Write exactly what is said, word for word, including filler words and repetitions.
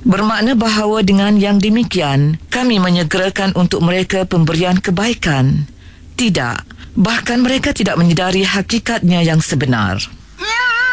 Bermakna bahawa dengan yang demikian, kami menyegerakan untuk mereka pemberian kebaikan. Tidak, bahkan mereka tidak menyedari hakikatnya yang sebenar.